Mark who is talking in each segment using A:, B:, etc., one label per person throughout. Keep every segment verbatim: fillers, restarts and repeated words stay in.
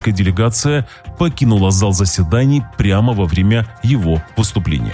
A: израильская делегация покинула зал заседаний прямо во время его выступления.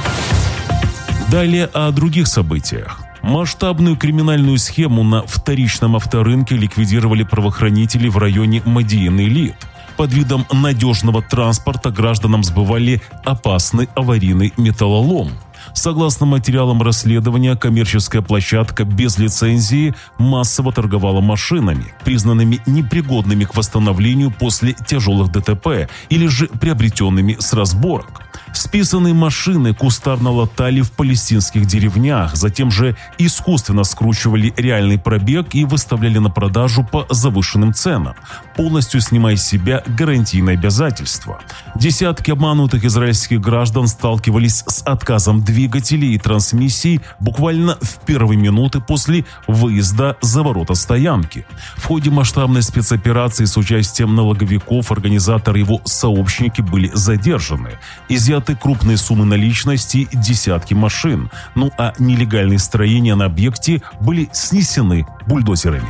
A: Далее о других событиях. Масштабную криминальную схему на вторичном авторынке ликвидировали правоохранители в районе Модиин-Илит. Под видом надежного транспорта гражданам сбывали опасный аварийный металлолом. Согласно материалам расследования, коммерческая площадка без лицензии массово торговала машинами, признанными непригодными к восстановлению после тяжелых ДТП или же приобретенными с разборок. Списанные машины кустарно латали в палестинских деревнях, затем же искусственно скручивали реальный пробег и выставляли на продажу по завышенным ценам, полностью снимая с себя гарантийные обязательства. Десятки обманутых израильских граждан сталкивались с отказом двигателей и трансмиссий буквально в первые минуты после выезда за ворота стоянки. В ходе масштабной спецоперации с участием налоговиков организаторы и его сообщники были задержаны. Изъяты крупные суммы наличности, десятки машин. Ну а нелегальные строения на объекте были снесены бульдозерами.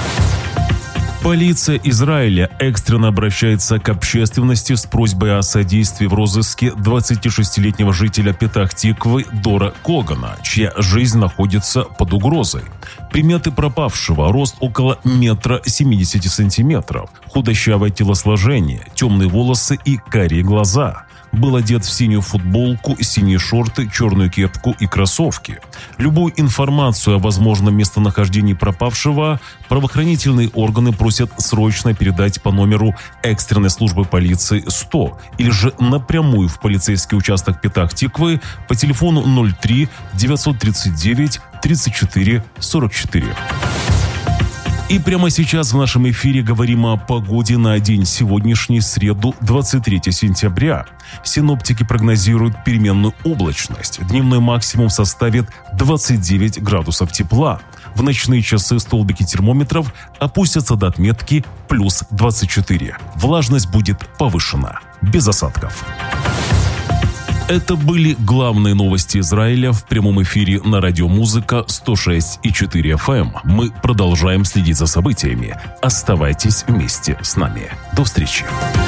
A: Полиция Израиля экстренно обращается к общественности с просьбой о содействии в розыске двадцатишестилетнего жителя Петах-Тиквы Дора Когана, чья жизнь находится под угрозой. Приметы пропавшего: рост около метра семидесяти сантиметров, худощавое телосложение, темные волосы и карие глаза. Был одет в синюю футболку, синие шорты, черную кепку и кроссовки. Любую информацию о возможном местонахождении пропавшего правоохранительные органы просят срочно передать по номеру экстренной службы полиции сто или же напрямую в полицейский участок Петах-Тиквы по телефону ноль три девятьсот тридцать девять тридцать четыре сорок четыре. И прямо сейчас в нашем эфире говорим о погоде на день сегодняшний, среду, двадцать третьего сентября. Синоптики прогнозируют переменную облачность. Дневной максимум составит двадцать девять градусов тепла. В ночные часы столбики термометров опустятся до отметки плюс двадцать четыре. Влажность будет повышена. Без осадков. Это были главные новости Израиля в прямом эфире на радио Музыка сто шесть и четыре эф эм. Мы продолжаем следить за событиями. Оставайтесь вместе с нами. До встречи.